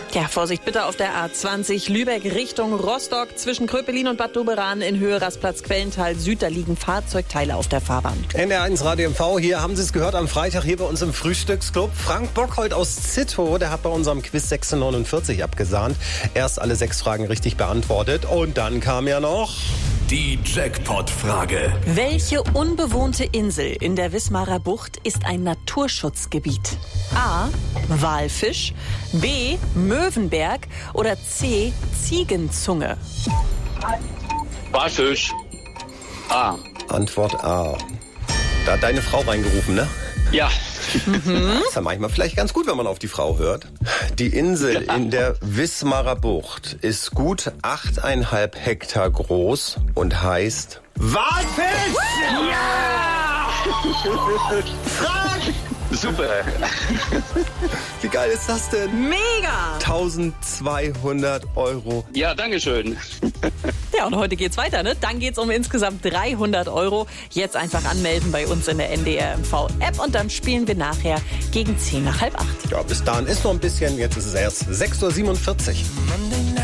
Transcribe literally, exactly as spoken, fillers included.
Ja, Vorsicht bitte auf der A zwanzig, Lübeck Richtung Rostock, zwischen Kröpelin und Bad Doberan in Höhe Rastplatz Quellental Süd, da liegen Fahrzeugteile auf der Fahrbahn. N R eins Radio M V, hier haben Sie es gehört am Freitag hier bei uns im Frühstücksclub. Frank Bockhold aus Zittow, der hat bei unserem Quiz sechzehnhundertneunundvierzig abgesahnt. Erst alle sechs Fragen richtig beantwortet und dann kam ja noch... Die Jackpot-Frage. Welche unbewohnte Insel in der Wismarer Bucht ist ein Naturschutzgebiet? A. Walfisch, B. Möwenberg oder C. Ziegenzunge? Walfisch. A. Antwort A. Da hat deine Frau reingerufen, ne? Ja. Mhm. Ist ja manchmal vielleicht ganz gut, wenn man auf die Frau hört. Die Insel Ja. in der Wismarer Bucht ist gut achteinhalb Hektar groß und heißt Walfisch! Ja! Frank! Super. Wie geil ist das denn? Mega! eintausendzweihundert Euro. Ja, danke schön. Ja, und heute geht's weiter, ne? Dann geht's um insgesamt dreihundert Euro. Jetzt einfach anmelden bei uns in der N D R M V-App und dann spielen wir nachher gegen zehn nach halb acht. Ja, bis dahin ist noch ein bisschen. Jetzt ist es erst sechs Uhr siebenundvierzig.